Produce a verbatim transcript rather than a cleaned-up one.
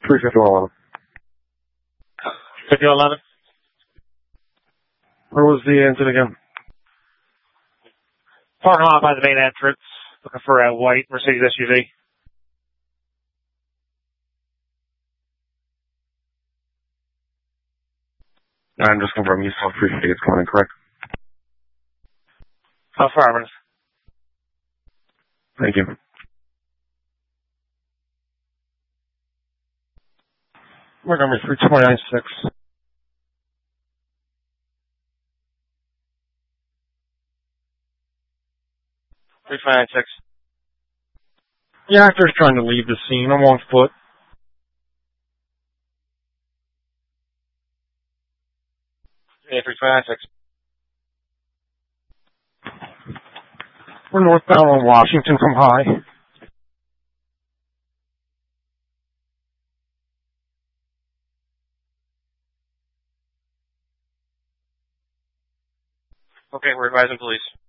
three fifty-one eleven. fifty-one eleven. Where was the incident again? Parking lot by the main entrance. Looking for a white Mercedes S U V. I'm just confirming you saw three fifty. It's coming in, correct? Affirmative. Thank you. My number is three two nine six. three five nine six. The actor's trying to leave the scene. I'm on foot. Yeah, three five nine six. We're northbound on Washington from High. Okay, we're advising police.